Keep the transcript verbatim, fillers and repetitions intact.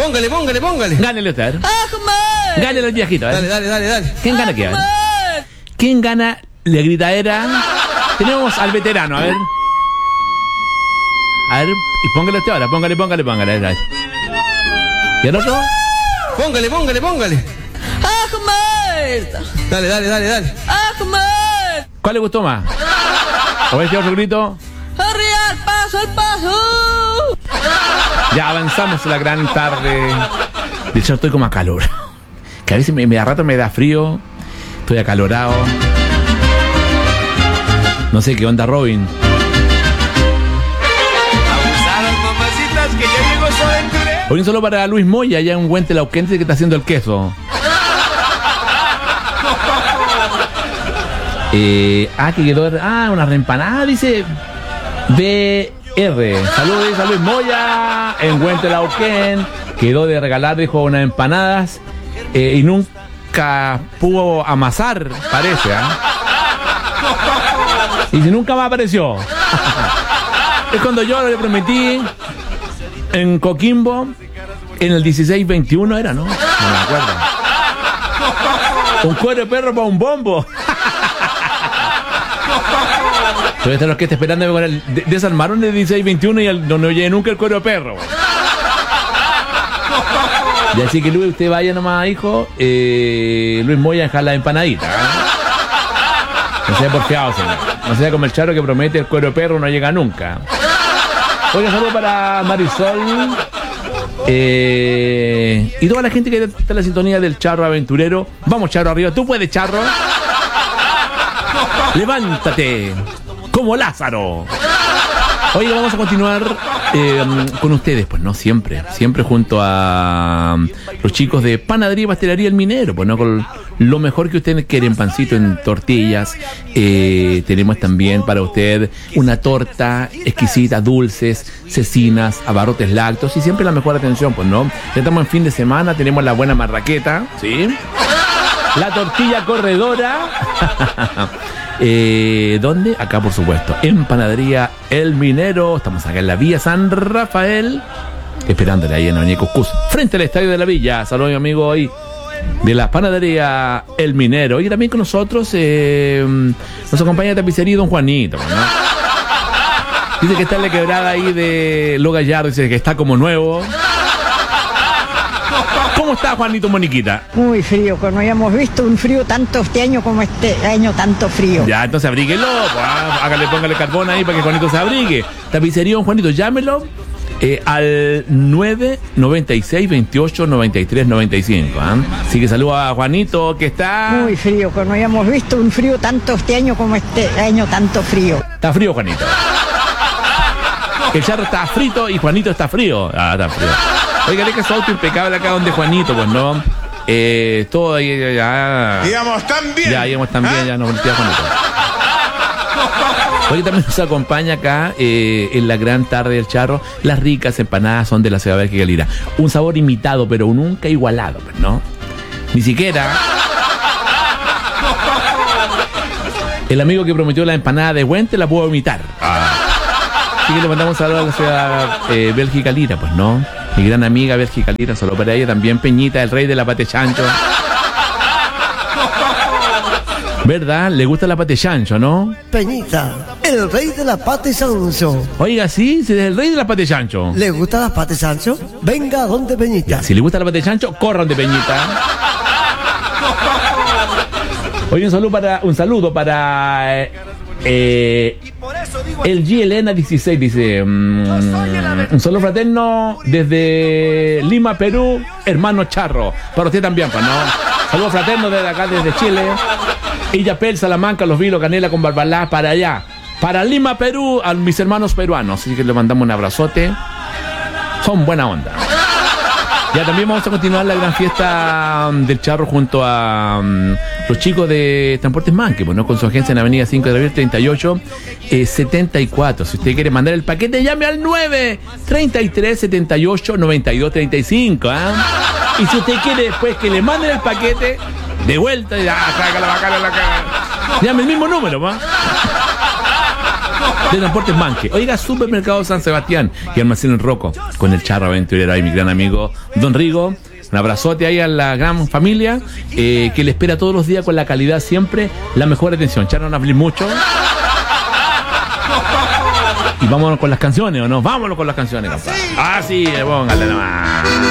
Póngale, póngale, póngale. Gánele usted. Gánele el viejito. Dale, dale, dale, dale. ¿Quién gana qué? ¿Quién gana la gritadera? Tenemos al veterano, a ver. A ver, y póngale usted ahora, póngale, póngale, póngale. A ver. ¿Y el otro? Póngale, póngale, póngale. Dale, dale, dale, dale. ¿Cuál le gustó más? ¿O este otro grito? ¡Al paso, al paso! Ya avanzamos la gran tarde. De hecho, estoy como acalorado. Que a veces me, me da rato me da frío. Estoy acalorado. No sé qué onda, Robin. Abusadas, mamacitas, que ya llegó su aventurero. Hoy un solo para Luis Moya, allá en Huente Lauquense, que está haciendo el queso. Eh, ah, que quedó. Ah, una reempanada, dice B R. Saludos a Luis Moya en Huente Lauquén. Quedó de regalar, dijo, unas empanadas. Eh, y nunca pudo amasar, parece, ¿ah? ¿eh? Y si nunca más apareció. Es cuando yo le prometí en Coquimbo, en el dieciséis veintiuno era, ¿no? No me acuerdo. Un cuero de perro para un bombo. Todavía están los que están esperando con el de, desarmaron el dieciséis veintiuno y el, no, no llegué nunca el cuero de perro. Y así que Luis, usted vaya nomás, hijo. Eh, Luis Moya dejar la empanadita, ¿eh? No sea porfiado, señor. No sea como el charro que promete el cuero de perro, no llega nunca. Oiga, saludo para Marisol. Eh, y toda la gente que está en la sintonía del Charro Aventurero. Vamos, Charro, arriba. Tú puedes, Charro. Levántate como Lázaro. Oiga, vamos a continuar eh, con ustedes, pues no, siempre, siempre junto a los chicos de Panadería y Pastelería El Minero, pues no, con lo mejor que ustedes quieren, pancito en tortillas. Eh, tenemos también para usted una torta exquisita, dulces, cecinas, abarrotes lácteos y siempre la mejor atención, pues no. Ya estamos en fin de semana, tenemos la buena marraqueta, ¿sí? La tortilla corredora. Eh, ¿Dónde? Acá, por supuesto, en Panadería El Minero. Estamos acá en la Villa San Rafael, esperándole ahí en Avenida Cuscús, frente al Estadio de la Villa. Saludos, mi amigo, hoy de la Panadería El Minero. Y también con nosotros eh, nos acompaña Tapicería Don Juanito, ¿no? Dice que está en la quebrada ahí de Lo Gallardo, dice que está como nuevo. ¿Cómo está, Juanito Moniquita? Muy frío, que no hayamos visto un frío tanto este año como este año, tanto frío. Ya, entonces abríguelo, pues, hágale, póngale carbón ahí para que Juanito se abrigue. Tapicería Don Juanito, llámelo eh, al nueve noventa y seis veintiocho noventa y tres noventa y cinco. ¿eh? Así que saluda a Juanito, que está... Muy frío, que no hayamos visto un frío tanto este año como este año, tanto frío. Está frío, Juanito. El charro está frito y Juanito está frío. Ah, está frío. Oiga, deja su auto impecable acá donde Juanito, pues no. Eh, todo ahí, ya, ya. Íbamos tan bien. Ya, íbamos tan bien, ¿Ah? Ya nos voltea Juanito. Hoy también nos acompaña acá eh, en la gran tarde del charro. Las ricas empanadas son de la ciudad de Bélgica Lira. Un sabor imitado, pero nunca igualado, pues no. Ni siquiera. El amigo que prometió la empanada de Huente la pudo imitar. Ah. Así que le mandamos un saludo a la ciudad eh, Bélgica Lira, pues no. Mi gran amiga Bélgica Lira, solo para ella también Peñita, el rey de la pate chancho. ¿Verdad? ¿Le gusta la pate chancho, no? Peñita, el rey de la pate chancho. Oiga, sí, si es el rey de la pate chancho. ¿Le gusta la pate chancho? Venga, donde Peñita. Ya, si le gusta la pate chancho, corran de Peñita. Oye, un saludo para, un saludo para eh, eh, el G Elena dieciséis, dice um, un saludo fraterno desde Lima, Perú, hermano Charro. Para usted también, pues, ¿no? Saludo fraterno desde acá, desde Chile. Illapel, Salamanca, Los Vilos, Canela con Barbalá, para allá. Para Lima, Perú, a mis hermanos peruanos. Así que le mandamos un abrazote. Son buena onda. Ya también vamos a continuar la gran fiesta del Charro junto a um, los chicos de Transportes Manque, bueno, con su agencia en Avenida cinco de abril treinta y ocho setenta y cuatro. Si usted quiere mandar el paquete, llame al nueve treinta y tres setenta y ocho noventa y dos treinta y cinco. ¿eh? Y si usted quiere después que le manden el paquete de vuelta, y ah, saca la bacana, la cara. Llame el mismo número, ¿va? de Transportes Manque. Oiga, Supermercado San Sebastián y Almacén El Roco, con el charro aventurero ahí, mi gran amigo Don Rigo. Un abrazote ahí a la gran familia eh, que le espera todos los días con la calidad siempre, la mejor atención. Charro, no hablé mucho. Y vámonos con las canciones, ¿o no? Vámonos con las canciones, compadre. Ah, sí, póngale nomás.